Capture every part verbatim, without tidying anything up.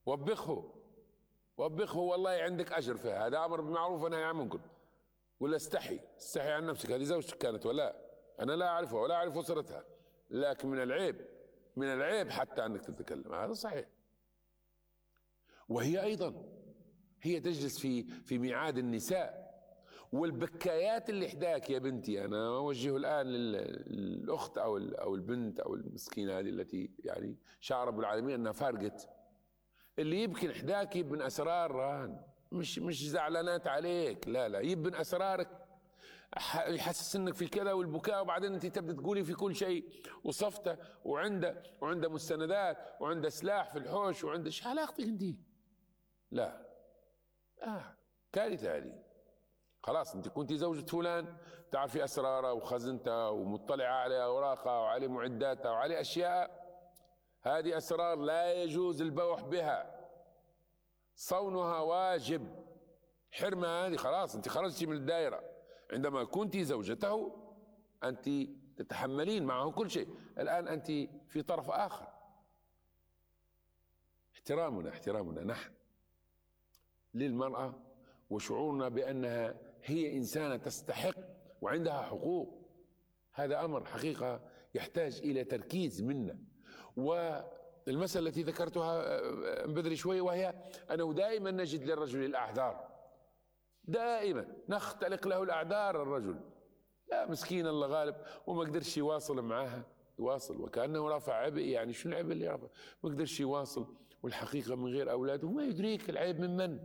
وبخه وبخه والله عندك اجر فيها، هذا امر بالمعروف ونهي عن المنكر. ولا استحي استحي عن نفسك، هذه زوجتك كانت ولا انا لا اعرفها ولا اعرف اسرتها، لكن من العيب من العيب حتى انك تتكلم، هذا صحيح. وهي ايضا هي تجلس في في ميعاد النساء، والبكايات اللي حداك يا بنتي، انا اوجه الان للاخت او او البنت او المسكينه هذه التي يعني شعر رب العالمين انها فارقت، اللي يبكي حداك يبن اسرار ران، مش مش زعلانات عليك، لا لا، يبن اسرارك، يحسس انك في كذا والبكاء، وبعدين انت تبدا تقولي في كل شيء وصفته وعنده وعنده مستندات وعنده سلاح في الحوش وعنده، ايش علاقتك انت؟ لا اه كارثه هذه. خلاص انت كنت زوجة فلان، تعرفي اسراره وخزنتها ومطلعه على اوراقها وعلى معداتها وعلى اشياء، هذه اسرار لا يجوز البوح بها، صونها واجب، حرمة هذه. خلاص انت خرجتي من الدائرة. عندما كنت زوجته انت تتحملين معه كل شيء، الان انت في طرف اخر. احترامنا احترامنا نحن للمرأة وشعورنا بانها هي انسانة تستحق وعندها حقوق، هذا امر حقيقة يحتاج الى تركيز منا. والمسألة التي ذكرتها من بدري شوي، وهي انه دائما نجد للرجل الاعذار، دائما نختلق له الاعذار. الرجل لا مسكين الله غالب وما قدرش يواصل معها، يواصل وكأنه رافع عبء، يعني شو العبء اللي رافع؟ ما قدرش يواصل، والحقيقة من غير اولاده ما يدريك العيب من من.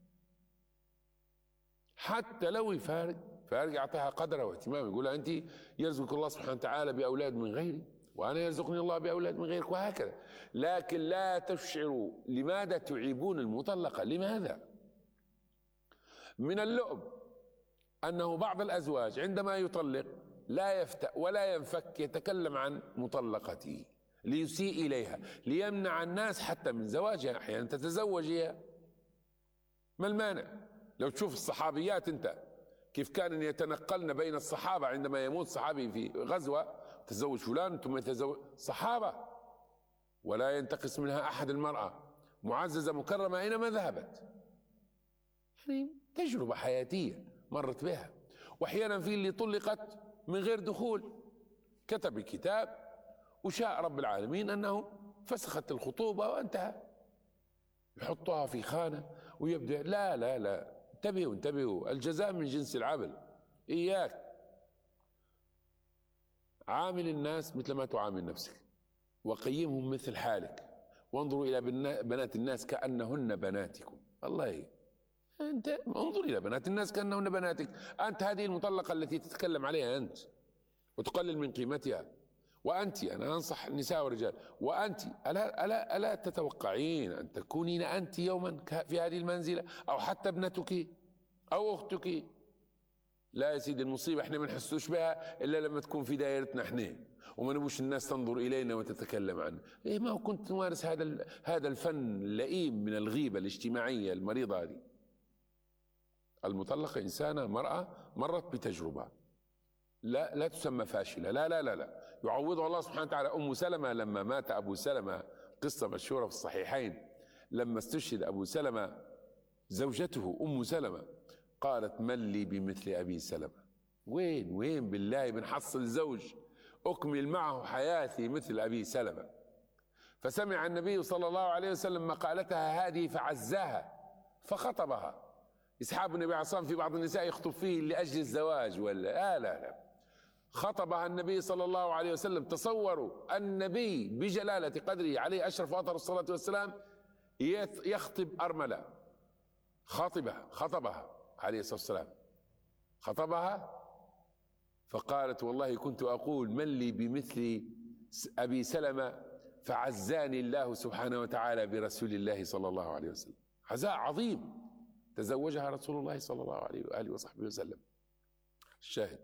حتى لو يفارق فارق يعطيها قدرها واهتمام، يقول لها انت يرزقك الله سبحانه وتعالى باولاد من غيري وانا يرزقني الله باولاد من غيرك، وهكذا. لكن لا تشعروا لماذا تعيبون المطلقة، لماذا؟ من اللؤم انه بعض الازواج عندما يطلق لا يفتأ ولا ينفك يتكلم عن مطلقته ليسيء اليها، ليمنع الناس حتى من زواجها، احيانا تتزوجها. ما المانع؟ لو تشوف الصحابيات انت كيف كانوا يتنقلن بين الصحابة، عندما يموت صحابي في غزوة تزوج فلان ثم يتزوج صحابة، ولا ينتقص منها احد. المرأة معززة مكرمة اينما ذهبت، يعني تجربة حياتية مرت بها. واحيانا في اللي طلقت من غير دخول، كتب الكتاب وشاء رب العالمين انه فسخت الخطوبة وانتهى، يحطها في خانة ويبدأ. لا لا لا، انتبهوا انتبهوا، الجزاء من جنس العمل. اياك عامل الناس مثل ما تعامل نفسك، وقيمهم مثل حالك، وانظروا الى بنات الناس كأنهن بناتكم. الله، انت انظر الى بنات الناس كأنهن بناتك. انت هذه المطلقة التي تتكلم عليها انت وتقلل من قيمتها، وانت، انا انصح النساء والرجال، وانت الا الا الا تتوقعين ان تكونين انت يوما في هذه المنزلة، او حتى ابنتك او اختك؟ لا يا سيدي، المصيبة احنا ما نحسوش بها الا لما تكون في دائرتنا احنا، وما نبوش الناس تنظر الينا وتتكلم عنا. ايه، ما كنت تمارس هذا هذا الفن اللئيم من الغيبة الاجتماعية المريضة هذه. المطلقة إنسانة، مرأة مرت بتجربة، لا لا تسمى فاشلة، لا لا لا لا، يعوضها الله سبحانه وتعالى. أم سلمة لما مات أبو سلمة، قصة مشهورة في الصحيحين، لما استشهد أبو سلمة زوجته أم سلمة قالت من لي بمثل أبي سلمة؟ وين وين بالله بنحصل زوج أكمل معه حياتي مثل أبي سلمة؟ فسمع النبي صلى الله عليه وسلم مقالتها هذه فعزاها فخطبها. يسحب النبي عليه الصلاة والسلام في بعض النساء يخطب فيه لأجل الزواج ولا آه لا لا، خطبها النبي صلى الله عليه وسلم. تصوروا النبي بجلالة قدره عليه أشرف وأطهر الصلاة والسلام يخطب أرملة، خاطبها خطبها عليه الصلاة والسلام، خطبها فقالت والله كنت أقول من لي بمثل أبي سلمة فعزاني الله سبحانه وتعالى برسول الله صلى الله عليه وسلم. عزاء عظيم تزوجها رسول الله صلى الله عليه وآله وصحبه وسلم. الشاهد،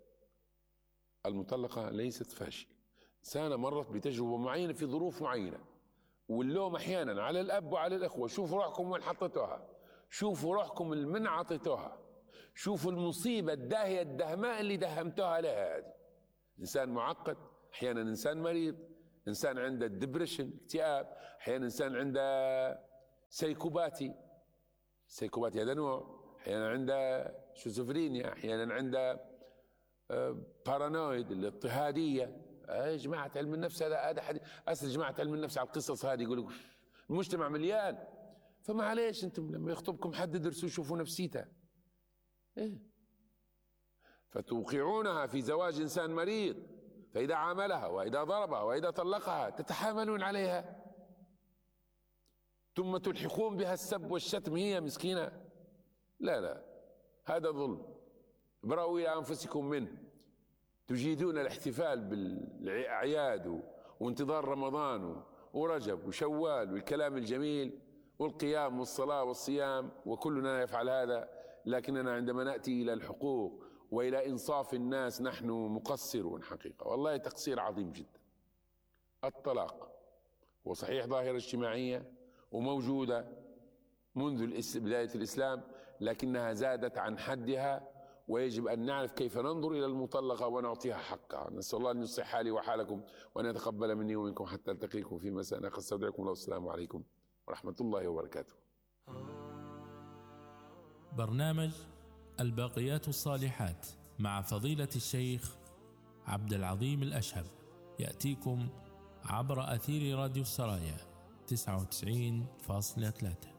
المطلقة ليست فاشلة، إنسانة مرت بتجربة معينة في ظروف معينة، واللوم أحيانا على الأب وعلى الأخوة. شوفوا روحكم وين حطيتوها، شوفوا روحكم من عطيتوها، شوفوا المصيبة الداهية الدهماء اللي دهمتوها لها. هذه إنسان معقد، أحيانا إنسان مريض، إنسان عنده ديبريشن اكتئاب، أحيانا إنسان عنده سيكوباتي. سيكوباتي هذا نوع، احيانا عنده شيزوفرينيا، احيانا عنده بارانويد، الاضطهاديه. يا جماعه علم النفس هذا هذا حديث اسال جماعه علم النفس على القصص هذه، يقول لك المجتمع مليان، فمعليش انتم لما يخطبكم حد درسوا شوفوا نفسيته. ايه فتوقعونها في زواج انسان مريض، فاذا عاملها واذا ضربها واذا طلقها تتحاملون عليها، ثم تلحقون بها السب والشتم، هي مسكينه. لا لا، هذا ظلم. ابرأوا الى انفسكم منه. تجيدون الاحتفال بالاعياد وانتظار رمضان ورجب وشوال والكلام الجميل والقيام والصلاة والصيام، وكلنا يفعل هذا، لكننا عندما نأتي إلى الحقوق وإلى إنصاف الناس نحن مقصرون حقيقة، والله تقصير عظيم جدا. الطلاق هو صحيح ظاهرة اجتماعية وموجودة منذ بداية الإسلام، لكنها زادت عن حدها، ويجب أن نعرف كيف ننظر إلى المطلقة ونعطيها حقها. نسأل الله أن يصلح حالي وحالكم وأن يتقبل مني ومنكم حتى ألتقيكم في مساء آخر. استودعكم الله والسلام عليكم ورحمة الله وبركاته. برنامج الباقيات الصالحات مع فضيلة الشيخ عبد العظيم الأشهب يأتيكم عبر أثير راديو السرايا تسعة وتسعين فاصلة ثلاثة.